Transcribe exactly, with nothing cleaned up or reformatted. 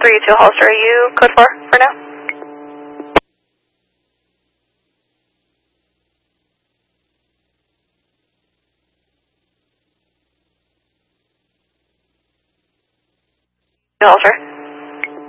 three two Hollister, are you code four for now? Hollister.